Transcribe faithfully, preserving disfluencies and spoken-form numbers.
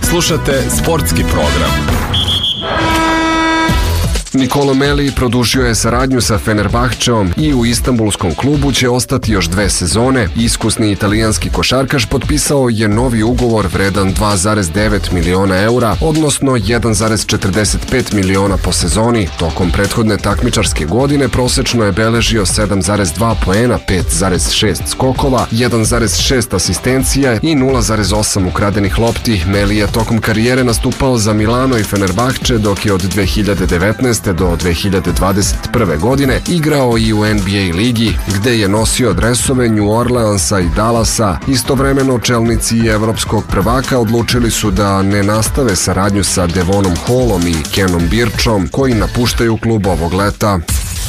Slušate sportski program. Nicolo Melli produžio je saradnju sa Fenerbahčeom i u istanbulskom klubu će ostati još dve sezone. Iskusni italijanski košarkaš potpisao je novi ugovor vredan dva zarez devet miliona eura, odnosno jedan zarez četrdeset pet miliona po sezoni. Tokom prethodne takmičarske godine prosečno je beležio sedam zarez dva poena, pet zarez šest skokova, jedan zarez šest asistencija i nula zarez osam ukradenih lopti. Melli je tokom karijere nastupao za Milano i Fenerbahče, dok je od dve hiljade devetnaeste do dve hiljade dvadeset prve. godine igrao i u N B A ligi, gde je nosio dresove New Orleansa i Dallasa. Istovremeno, čelnici evropskog prvaka odlučili su da ne nastave saradnju sa Devonom Hallom i Kenom Birchom, koji napuštaju klub ovog leta.